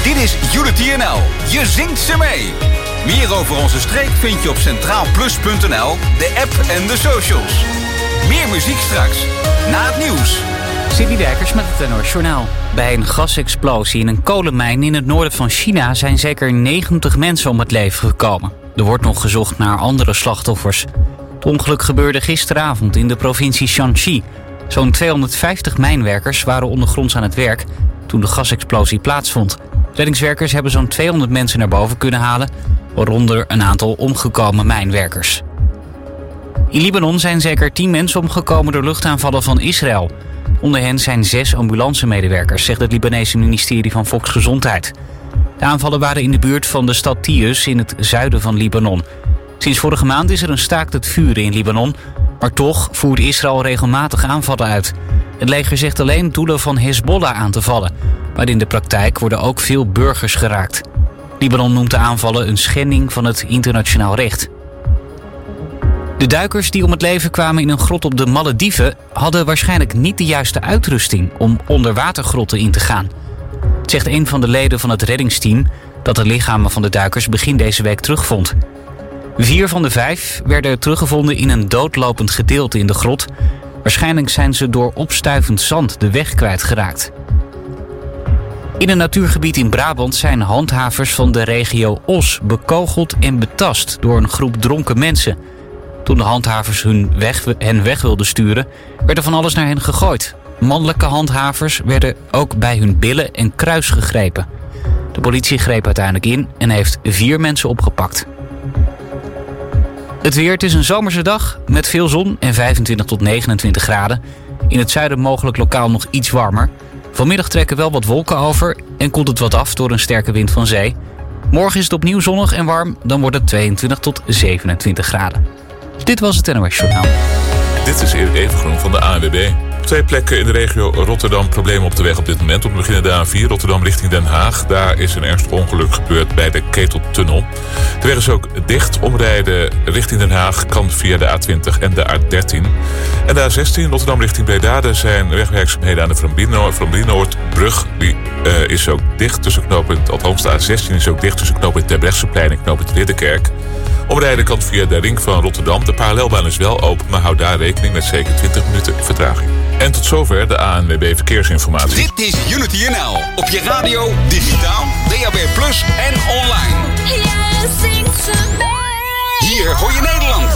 Dit is Unity NL. Je zingt ze mee. Meer over onze streek vind je op centraalplus.nl, de app en de socials. Meer muziek straks, na het nieuws. Cindy Dijkers met het NOS Journaal. Bij een gasexplosie in een kolenmijn in het noorden van China zijn zeker 90 mensen om het leven gekomen. Er wordt nog gezocht naar andere slachtoffers. Het ongeluk gebeurde gisteravond in de provincie Shanxi. Zo'n 250 mijnwerkers waren ondergronds aan het werk toen de gasexplosie plaatsvond. Reddingswerkers hebben zo'n 200 mensen naar boven kunnen halen, waaronder een aantal omgekomen mijnwerkers. In Libanon zijn zeker 10 mensen omgekomen door luchtaanvallen van Israël. Onder hen zijn 6 ambulancemedewerkers, zegt het Libanese ministerie van Volksgezondheid. De aanvallen waren in de buurt van de stad Tius in het zuiden van Libanon. Sinds vorige maand is er een staakt het vuren in Libanon, maar toch voert Israël regelmatig aanvallen uit. Het leger zegt alleen doelen van Hezbollah aan te vallen, maar in de praktijk worden ook veel burgers geraakt. Libanon noemt de aanvallen een schending van het internationaal recht. De duikers die om het leven kwamen in een grot op de Malediven hadden waarschijnlijk niet de juiste uitrusting om onderwatergrotten in te gaan. Het zegt een van de leden van het reddingsteam dat de lichamen van de duikers begin deze week terugvond. 4 van de 5 werden teruggevonden in een doodlopend gedeelte in de grot. Waarschijnlijk zijn ze door opstuivend zand de weg kwijtgeraakt. In een natuurgebied in Brabant zijn handhavers van de regio Os bekogeld en betast door een groep dronken mensen. Toen de handhavers hen weg wilden sturen, werd er van alles naar hen gegooid. Mannelijke handhavers werden ook bij hun billen en kruis gegrepen. De politie greep uiteindelijk in en heeft 4 mensen opgepakt. Het weer, het is een zomerse dag met veel zon en 25 tot 29 graden. In het zuiden mogelijk lokaal nog iets warmer. Vanmiddag trekken wel wat wolken over en koelt het wat af door een sterke wind van zee. Morgen is het opnieuw zonnig en warm, dan wordt het 22 tot 27 graden. Dit was het NOS Journaal. Dit is Erik Evengroen van de ANWB. Op 2 plekken in de regio Rotterdam problemen op de weg op dit moment. Om te beginnen de A4 Rotterdam richting Den Haag. Daar is een ernstig ongeluk gebeurd bij de Keteltunnel. De weg is ook dicht. Omrijden richting Den Haag kan via de A20 en de A13. En de A16 Rotterdam richting Breda. Daar zijn wegwerkzaamheden aan de Van Brienoordbrug. Die is ook dicht tussen knooppunt, althans de A16 is ook dicht tussen knooppunt Terbrechtseplein en knooppunt Ridderkerk. Omrijden kan via de ring van Rotterdam. De parallelbaan is wel open, maar houd daar rekening met zeker 20 minuten vertraging. En tot zover de ANWB Verkeersinformatie. Dit is Unity NL. Op je radio, digitaal, DAB+ en online. Hier hoor je Nederland.